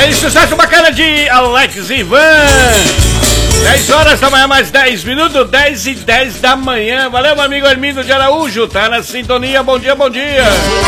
É isso, sucesso bacana de Alex Ivan. 10 horas da manhã, mais 10 minutos, 10 e 10 da manhã. Valeu, meu amigo Hermínio de Araújo, tá na sintonia. Bom dia, bom dia.